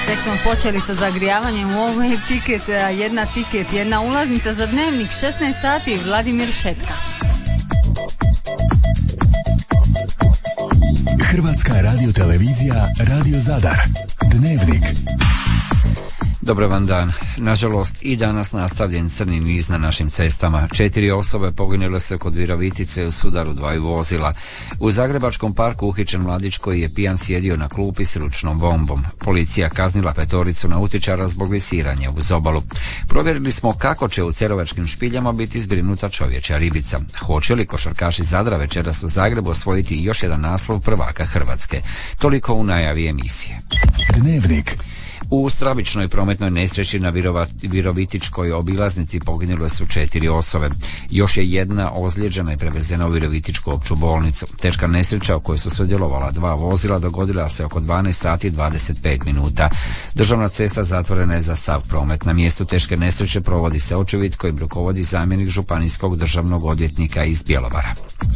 Tek smo počeli sa zagrijavanjem u ovoj tiket, jedna ulaznica za Dnevnik, 16 sati, Vladimir Šetka. Hrvatska radiotelevizija, Radio Zadar, Dnevnik. Dobar vam dan. Nažalost, i danas nastavljen crni niz na našim cestama. 4 osobe poginule se kod Virovitice u sudaru 2 vozila. U Zagrebačkom parku uhićen mladić koji je pijan sjedio na klupi s ručnom bombom. Policija kaznila 5 nautičara zbog lisiranja uz obalu. Provjerili smo kako će u Cerovačkim špiljama biti zbrinuta čovječja ribica. Hoće li košarkaši Zadra večeras u Zagrebu osvojiti još jedan naslov prvaka Hrvatske? Toliko u najavi emisije. Dnevnik. U stravičnoj prometnoj nesreći na Virovitičkoj obilaznici poginule su 4 osobe. Još je jedna ozlijeđena i prevezena u Virovitičku opću bolnicu. Teška nesreća u kojoj su sudjelovala 2 vozila dogodila se oko 12 sati 25 minuta. Državna cesta zatvorena je za sav promet. Na mjestu teške nesreće provodi se očevid kojim rukovodi zamjenik županijskog državnog odvjetnika iz Bjelovara.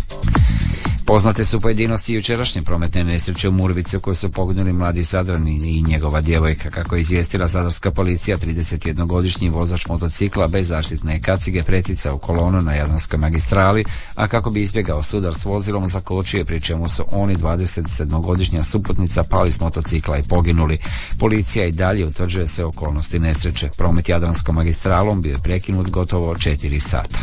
Poznate su pojedinosti jučerašnje prometne nesreće u Murvici u kojoj su poginuli mladi Zadrani i njegova djevojka. Kako je izvijestila zadarska policija, 31-godišnji vozač motocikla bez zaštitne kacige preticao kolonu na Jadranskoj magistrali, a kako bi izbjegao sudar s vozilom zakočio je, pri čemu su oni 27-godišnja suputnica pali s motocikla i poginuli. Policija i dalje utvrđuje se okolnosti nesreće. Promet Jadranskom magistralom bio je prekinut gotovo 4 sata.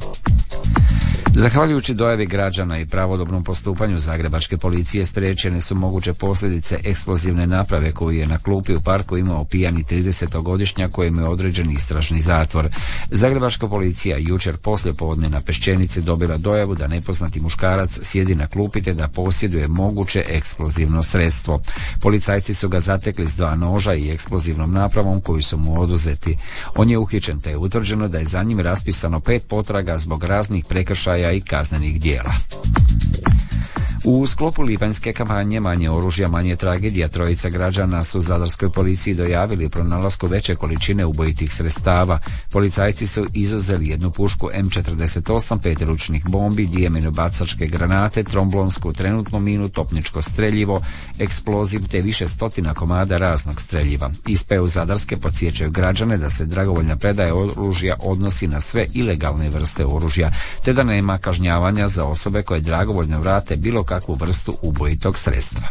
Zahvaljujući dojavi građana i pravodobnom postupanju zagrebačke policije spriječene su moguće posljedice eksplozivne naprave koju je na klupi u parku imao pijani 30-godišnjak kojem je određen istražni zatvor. Zagrebačka policija jučer poslijepodne na Peščenici dobila dojavu da nepoznati muškarac sjedi na klupi te da posjeduje moguće eksplozivno sredstvo. Policajci su ga zatekli s 2 noža i eksplozivnom napravom koju su mu oduzeti. On je uhićen te je utvrđeno da je za njim raspisano 5 potraga zbog raznih prekršaja i kaznenih djela. U sklopu lipanjske kampanje Manje oružja, manje tragedija, 3 građana su zadarskoj policiji dojavili pronalasku veće količine ubojitih sredstava. Policajci su izuzeli 1 pušku M48, 5 ručnih bombi, 2 minobacačke granate, tromblonsku trenutnu minu, topničko streljivo, eksploziv te više stotina komada raznog streljiva. Iz PU Zadarske podsjećaju građane da se dragovoljna predaja oružja odnosi na sve ilegalne vrste oružja, te da nema kažnjavanja za osobe koje dragovoljno vrate bilo kakvu vrstu ubojitog sredstva.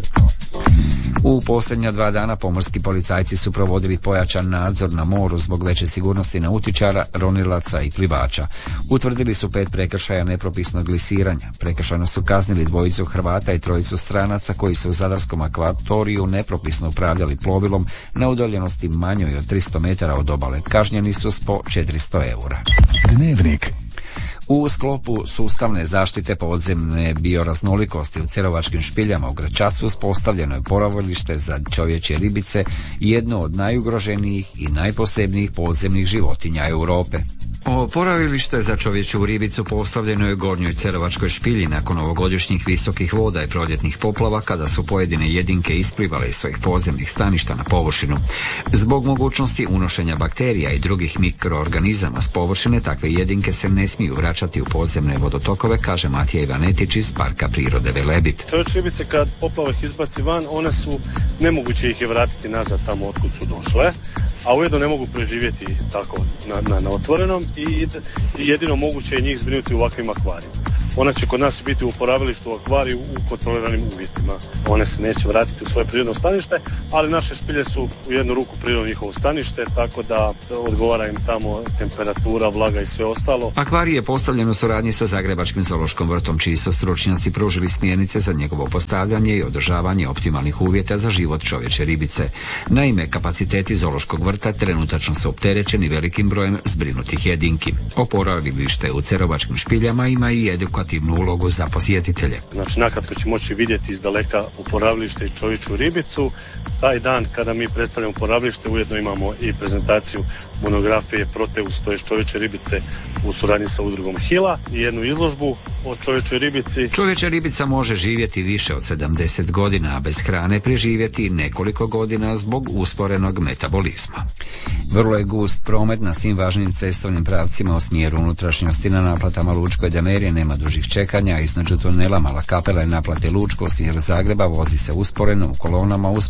U posljednja 2 dana pomorski policajci su provodili pojačan nadzor na moru zbog veće sigurnosti nautičara, ronilaca i plivača. Utvrdili su 5 prekršaja nepropisnog lisiranja. Prekršajno su kaznili 2 Hrvata i 3 stranaca koji su u zadarskom akvatoriju nepropisno upravljali plovilom na udaljenosti manjoj od 300 metara od obale. Kažnjeni su s po 400 eura. Dnevnik. U sklopu sustavne zaštite podzemne bioraznolikosti u Cerovačkim špiljama u Gračacu uspostavljeno je oporavilište za čovječje ribice, jedno od najugroženijih i najposebnijih podzemnih životinja Europe. Oporavilište za čovječju ribicu postavljeno je u Gornjoj Cerovačkoj špilji nakon ovogodišnjih visokih voda i proljetnih poplava kada su pojedine jedinke isplivale iz svojih podzemnih staništa na površinu. Zbog mogućnosti unošenja bakterija i drugih mikroorganizama s površine, takve jedinke se ne smiju vraćati u podzemne vodotokove, kaže Matija Ivanetić iz Parka prirode Velebit. Čovječje ribice kad poplava ih izbaci van, one su, nemoguće ih je vratiti nazad tamo otkud su došle, a ujedno ne mogu preživjeti tako na otvorenom i jedino moguće je njih zbrinuti u ovakvim akvarijima. Ona će kod nas biti u oporavilištu u akvariju u kontroliranim uvjetima. One se neće vratiti u svoje prirodno stanište, ali naše špilje su u jednu ruku prirodno njihovo stanište, tako da odgovara im tamo temperatura, vlaga i sve ostalo. Akvarij je postavljen u suradnji sa Zagrebačkim zoološkom vrtom, čiji su stručnjaci pružili smjernice za njegovo postavljanje i održavanje optimalnih uvjeta za život čovječje ribice. Naime, kapaciteti zoološkog vrta trenutačno su opterećeni velikim brojem zbrinutih jedinki. Oporavilište u Cerovačkim špiljama ima i edukativnu ulogu za posjetitelje. Znači, nakratko će moći vidjeti izdaleka oporavilište i čovječju ribicu. Taj dan kada mi predstavljamo oporavilište, ujedno imamo i prezentaciju monografije Proteus, to je čovječje ribice u suradnji sa udrugom Hila, i jednu izložbu o čovječoj ribici. Čovječja ribica može živjeti više od 70 godina, a bez hrane preživjeti nekoliko godina zbog usporenog metabolizma. Vrlo je gust promet na svim važnim cestovnim pravcima u smjeru unutrašnjosti. Na naplatama Lučko i Damerije nema dužih čekanja, a između tunela Mala Kapela i naplate Lučko u smjeru Zagreba vozi se usporeno u kolonama uz povremene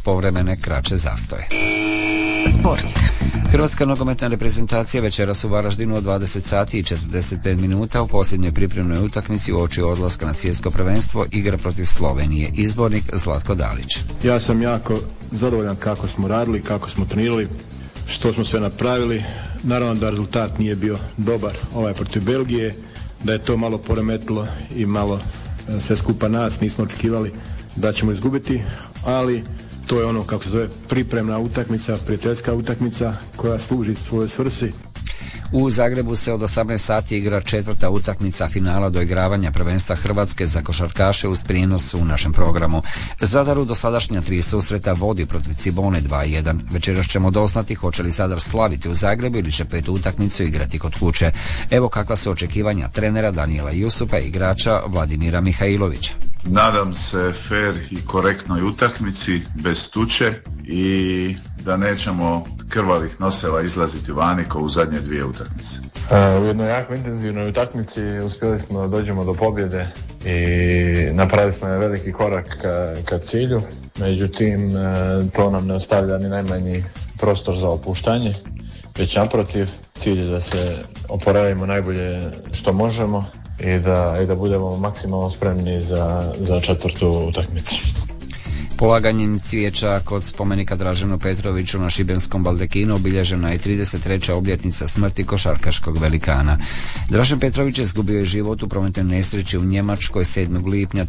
privremene kraće zastoje. Sport. Hrvatska nogometna reprezentacija večeras u Varaždinu od 20 sati i 45 minuta u posljednjoj pripremnoj utakmici uoči odlaska na svjetsko prvenstvo igra protiv Slovenije. Izbornik Zlatko Dalić. Ja sam jako zadovoljan kako smo radili, kako smo trenirali, što smo sve napravili. Naravno da rezultat nije bio dobar protiv Belgije, da je to malo poremetilo i malo sve skupa nas, nismo očekivali da ćemo izgubiti, ali to je ono, kako se zove, pripremna utakmica, prijateljska utakmica koja služi svojoj svrsi. U Zagrebu se od 18 sati igra 4. utakmica finala doigravanja prvenstva Hrvatske za košarkaše uz prijenos u našem programu. Zadar u dosadašnja 3 susreta vodi protiv Cibone 2-1. Večeras ćemo doznati hoće li Zadar slaviti u Zagrebu ili će 5. utakmicu igrati kod kuće. Evo kakva su očekivanja trenera Danijela Jusupa i igrača Vladimira Mihajlovića. Nadam se fer i korektnoj utakmici, bez tuče i da nećemo krvavih noseva izlaziti vani kao u zadnje 2 utakmice. U jednoj jako intenzivnoj utakmici uspjeli smo da dođemo do pobjede i napravili smo veliki korak ka cilju, međutim to nam ne ostavlja ni najmanji prostor za opuštanje, već naprotiv, cilj je da se oporavimo najbolje što možemo i da budemo maksimalno spremni za 4. utakmicu. Polaganjem cvijeća kod spomenika Draženu Petroviću na šibenskom Baldekinu obilježena je 33. obljetnica smrti košarkaškog velikana. Dražen Petrović je izgubio život u prometnoj nesreći u Njemačkoj 7. lipnja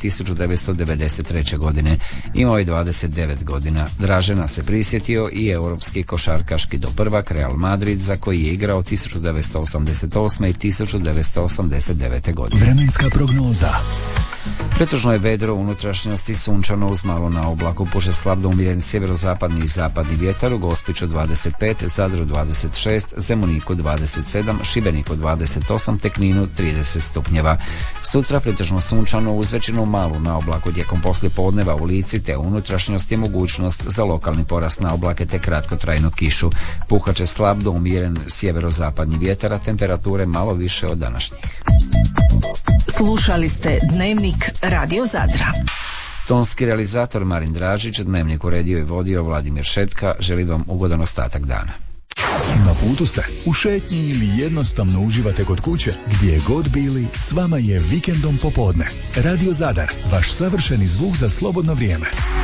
1993. godine. Imao je 29 godina. Dražena se prisjetio i europski košarkaški doprvak Real Madrid, za koji je igrao 1988. i 1989. godine. Vremenska prognoza. Pretežno je vedro, u unutrašnjosti sunčano uz malo na oblaku, puše slab do umjeren sjeverozapadni i zapadni vjetar, u Gospiću 25, Zadru 26, Zemuniku 27, Šibeniku 28, te Kninu 30 stupnjeva. Sutra pretežno sunčano uz većinu malu na oblaku, tijekom poslijepodneva u Lici te u unutrašnjosti mogućnost za lokalni porast na oblake te kratkotrajnu kišu. Puhaće slab do umjeren sjeverozapadni vjetar, a temperature malo više od današnjih. Slušali ste Dnevnik Radio Zadra. Tonski realizator Marin Dražić, Dnevnik uredio i vodio Vladimir Šetka. Želim vam ugodan ostatak dana. Na putu ste, u šetnji ili jednostavno uživate kod kuće, gdje god bili, s vama je Vikendom popodne. Radio Zadar, vaš savršeni zvuk za slobodno vrijeme.